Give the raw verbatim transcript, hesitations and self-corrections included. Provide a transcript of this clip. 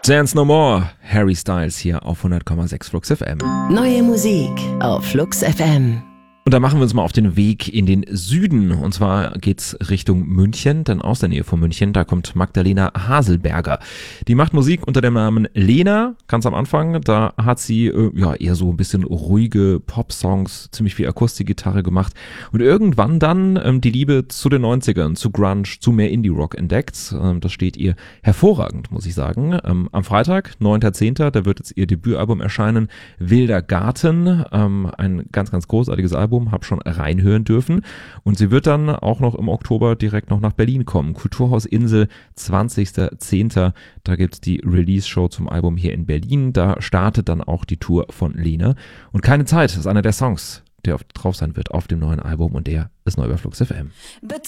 Dance No More, Harry Styles hier auf hundert Komma sechs Flux F M. Neue Musik auf Flux F M. Und da machen wir uns mal auf den Weg in den Süden. Und zwar geht's Richtung München, denn aus der Nähe von München, da kommt Magdalena Haselberger. Die macht Musik unter dem Namen Lena, ganz am Anfang. Da hat sie äh, ja eher so ein bisschen ruhige Pop-Songs, ziemlich viel Akustikgitarre gemacht. Und irgendwann dann ähm, die Liebe zu den neunzigern, zu Grunge, zu mehr Indie-Rock entdeckt. Ähm, das steht ihr hervorragend, muss ich sagen. Ähm, am Freitag, neunter zehnter, da wird jetzt ihr Debütalbum erscheinen, Wilder Garten. Ähm, ein ganz, ganz großartiges Album. Habe schon reinhören dürfen und sie wird dann auch noch im Oktober direkt noch nach Berlin kommen. Kulturhaus Insel, zwanzigster zehnter Da gibt's die Release-Show zum Album hier in Berlin. Da startet dann auch die Tour von Lena. Und Keine Zeit ist einer der Songs, der drauf sein wird auf dem neuen Album und der ist neu bei Flux F M.